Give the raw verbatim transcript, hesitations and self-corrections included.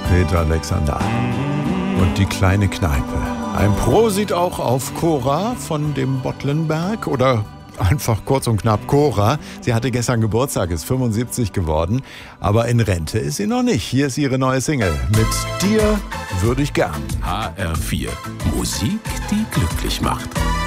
Peter Alexander und die kleine Kneipe. Ein Prosit auch auf Cora von dem Bottlenberg oder einfach kurz und knapp Cora. Sie hatte gestern Geburtstag, ist fünfundsiebzig geworden, aber in Rente ist sie noch nicht. Hier ist ihre neue Single. Mit dir würde ich gern. H R vier. Musik, die glücklich macht.